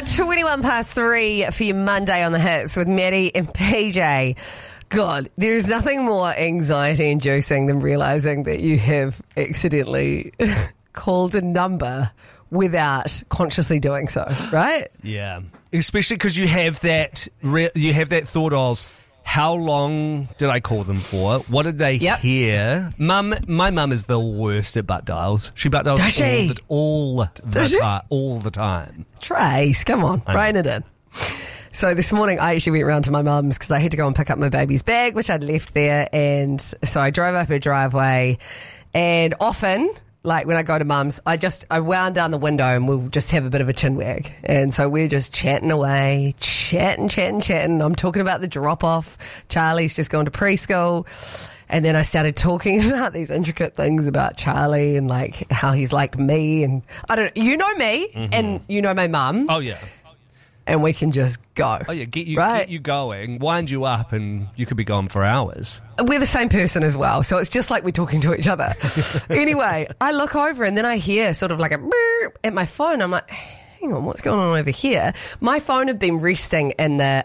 3 for your Monday on the Hits with Maddie and PJ. God, there's nothing more anxiety-inducing than realising that you have accidentally called a number without consciously doing so, right? Yeah, especially because you have that thought of, how long did I call them for? What did they hear? My mum is the worst at butt dials. She butt dials all the time. Trace, come on, rein it in. So this morning I actually went round to my mum's because I had to go and pick up my baby's bag, which I'd left there. And so I drove up her driveway, and often, like when I go to mum's, I wound down the window and we'll just have a bit of a chin wag. And so we're just chatting away, chatting. I'm talking about the drop-off. Charlie's just gone to preschool. And then I started talking about these intricate things about Charlie and like how he's like me. And you know me and you know my mum. Oh, yeah. And we can just go. Oh, yeah, get you going, wind you up, and you could be gone for hours. We're the same person as well, so it's just like we're talking to each other. Anyway, I look over and then I hear sort of like a burp at my phone. I'm like, hang on, what's going on over here? My phone had been resting in the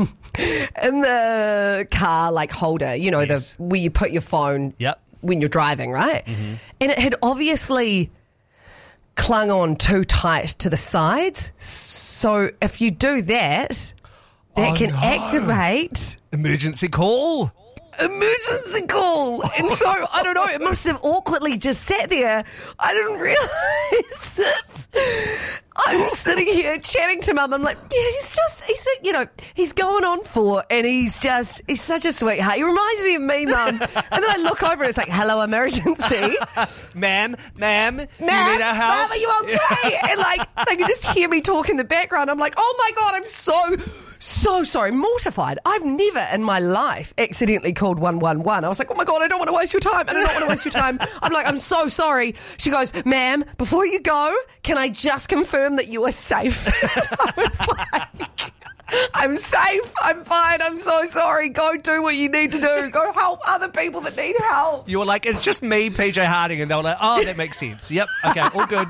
car like holder, you know, yes. where you put your phone when you're driving, right? Mm-hmm. And it had obviously clung on too tight to the sides. So if you do that, can activate... Emergency call. And so, I don't know, it must have awkwardly just sat there. I didn't realise it. I'm sitting here chatting to Mum. I'm like, he's going on 4 and he's such a sweetheart. He reminds me of me, Mum. And then I look over and it's like, hello, emergency. Ma'am, you need our help? Ma'am, are you okay? And like, they can just hear me talk in the background. I'm like, oh my God, I'm so sorry, mortified. I've never in my life accidentally called 111. I was like, oh my God, I don't want to waste your time. I'm like, I'm so sorry. She goes, ma'am, before you go, can I just confirm that you are safe? I was like, I'm safe. I'm fine. I'm so sorry. Go do what you need to do. Go help other people that need help. You were like, it's just me, PJ Harding. And they were like, oh, that makes sense. Yep. Okay. All good.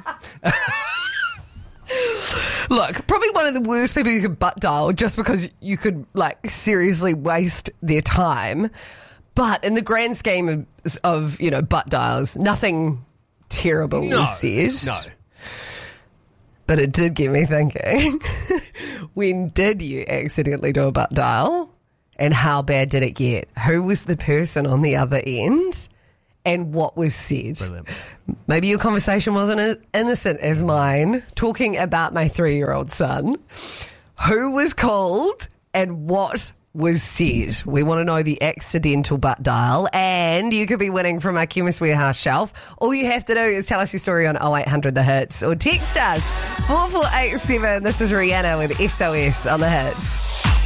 Look, probably one of the worst people you could butt dial just because you could, like, seriously waste their time. But in the grand scheme of butt dials, nothing terrible was said. No. But it did get me thinking, when did you accidentally do a butt dial? And how bad did it get? Who was the person on the other end? And what was said? Brilliant. Maybe your conversation wasn't as innocent as mine, talking about my 3-year-old son. Who was called and what was said? We want to know the accidental butt dial, and you could be winning from our Chemist Warehouse shelf. All you have to do is tell us your story on 0800 The Hits or text us 4487. This is Rihanna with SOS on The Hits.